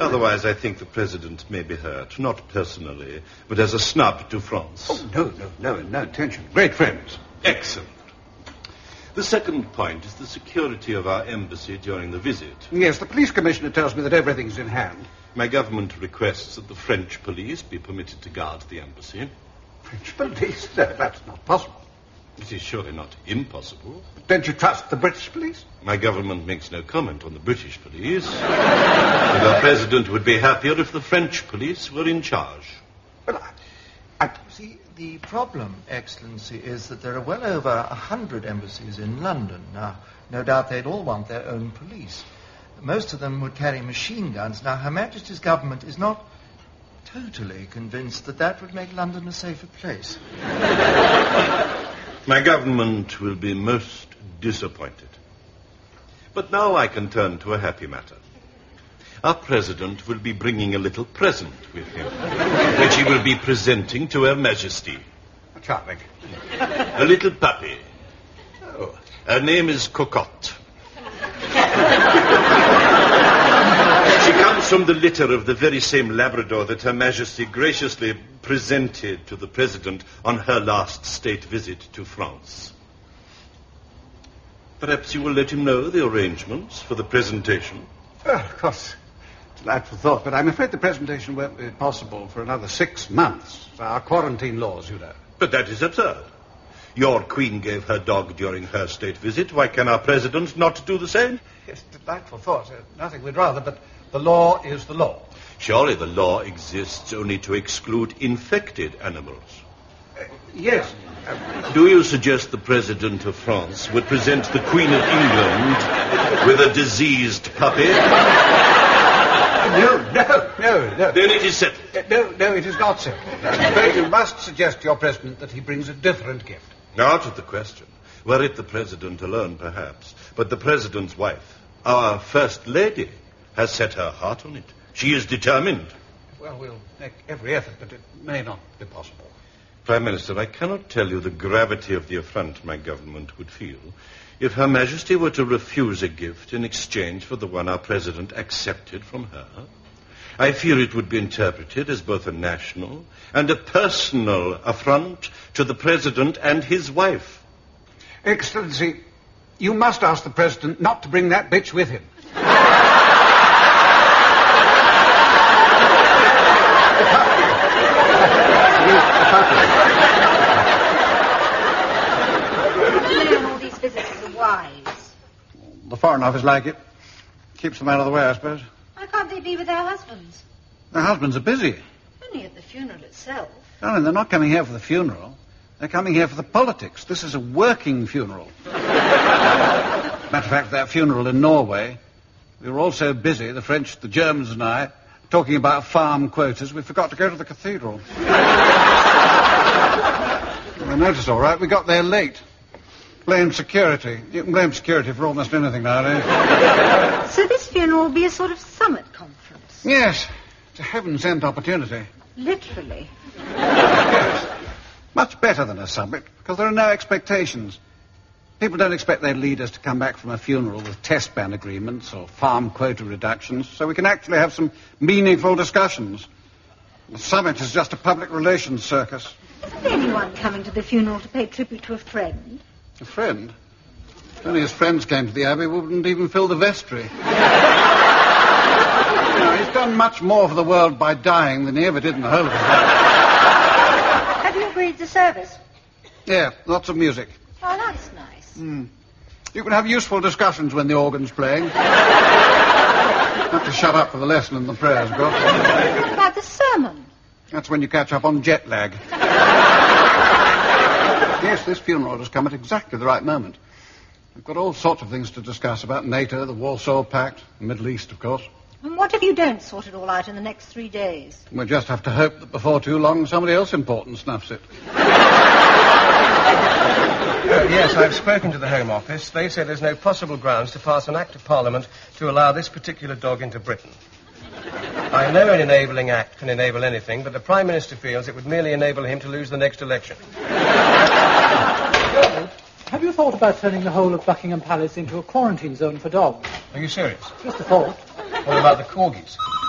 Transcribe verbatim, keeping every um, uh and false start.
Otherwise, I think the President may be hurt, not personally, but as a snub to France. Oh, no, no, no, no intention. Great friends. Excellent. The second point is the security of our embassy during the visit. Yes, the police commissioner tells me that everything's in hand. My government requests that the French police be permitted to guard the embassy. French police? No, that's not possible. It is surely not impossible. But don't you trust the British police? My government makes no comment on the British police. And our president would be happier if the French police were in charge. Well, I... I... See, the problem, Excellency, is that there are well over a hundred embassies in London. Now, no doubt they'd all want their own police. Most of them would carry machine guns. Now, Her Majesty's government is not totally convinced that that would make London a safer place. My government will be most disappointed. But now I can turn to a happy matter. Our president will be bringing a little present with him, which he will be presenting to Her Majesty. Charming. A little puppy. Oh. Her name is Cocotte. She comes from the litter of the very same Labrador that Her Majesty graciously presented to the President on her last state visit to France. Perhaps you will let him know the arrangements for the presentation. Oh, of course. Delightful thought, but I'm afraid the presentation won't be possible for another six months. Our quarantine laws, you know. But that is absurd. Your queen gave her dog during her state visit. Why can our president not do the same? Yes, delightful thought. Uh, nothing we'd rather, but the law is the law. Surely the law exists only to exclude infected animals. Uh, yes. Uh, do you suggest the President of France would present the Queen of England with a diseased puppy? No, no, no, no. Then it is settled. Uh, no, no, it is not settled. But you must suggest to your President that he brings a different gift. Out of the question. Were it the President alone, perhaps. But the President's wife, our First Lady, has set her heart on it. She is determined. Well, we'll make every effort, but it may not be possible. Prime Minister, I cannot tell you the gravity of the affront my government would feel if Her Majesty were to refuse a gift in exchange for the one our President accepted from her. I fear it would be interpreted as both a national and a personal affront to the President and his wife. Excellency, you must ask the President not to bring that bitch with him. All these visitors are wise. The Foreign Office like it. Keeps them out of the way, I suppose. Why can't they be with their husbands? Their husbands are busy. Only at the funeral itself. Darling, they're not coming here for the funeral. They're coming here for the politics. This is a working funeral. Matter of fact, that funeral in Norway, we were all so busy, the French, the Germans and I, talking about farm quotas, we forgot to go to the cathedral. I noticed, all right, we got there late. Blame security. You can blame security for almost anything nowadays. So this funeral will be a sort of summit conference? Yes. It's a heaven-sent opportunity. Literally. Yes. Much better than a summit, because there are no expectations. People don't expect their leaders to come back from a funeral with test ban agreements or farm quota reductions, so we can actually have some meaningful discussions. The summit is just a public relations circus. Isn't anyone coming to the funeral to pay tribute to a friend? A friend? If only his friends came to the Abbey, we wouldn't even fill the vestry. You know, he's done much more for the world by dying than he ever did in the whole of his life. Have you agreed to service? Yeah, lots of music. Oh, that's nice. Mm. You can have useful discussions when the organ's playing. Have to shut up for the lesson and the prayers, God. What about the sermon? That's when you catch up on jet lag. Yes, this funeral has come at exactly the right moment. We've got all sorts of things to discuss about NATO, the Warsaw Pact, the Middle East, of course. And what if you don't sort it all out in the next three days? We'll just have to hope that before too long somebody else important snuffs it. Uh, yes, I've spoken to the Home Office. They say there's no possible grounds to pass an Act of Parliament to allow this particular dog into Britain. I know an enabling act can enable anything, but the Prime Minister feels it would merely enable him to lose the next election. Have you thought about turning the whole of Buckingham Palace into a quarantine zone for dogs? Are you serious? Just a thought. What about the corgis?